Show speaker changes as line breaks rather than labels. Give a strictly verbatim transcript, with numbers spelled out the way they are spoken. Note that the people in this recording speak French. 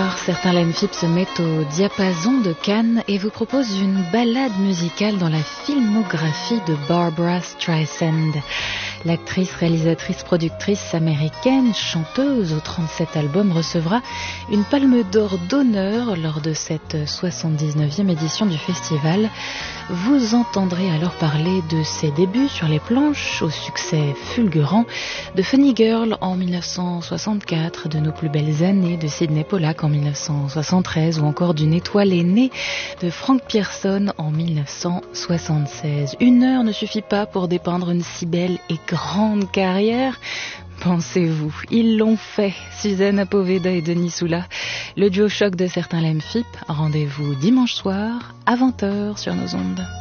soir, certains Lemphip se mettent au diapason de Cannes et vous proposent une ballade musicale dans la filmographie de Barbra Streisand. L'actrice, réalisatrice, productrice américaine, chanteuse aux trente-sept albums, recevra une palme d'or d'honneur lors de cette soixante-dix-neuvième édition du festival. Vous entendrez alors parler de ses débuts sur les planches, au succès fulgurant, de Funny Girl en mille neuf cent soixante-quatre, de Nos plus belles années de Sydney Pollack en mille neuf cent soixante-treize ou encore d'Une étoile est née de Frank Pierson en mille neuf cent soixante-seize. Une heure ne suffit pas pour dépeindre une si belle et grande carrière. Pensez-vous, ils l'ont fait, Suzanne Apoveda et Denis Soula. Le duo choc de certains Lemphip. Rendez-vous dimanche soir à vingt heures sur nos ondes.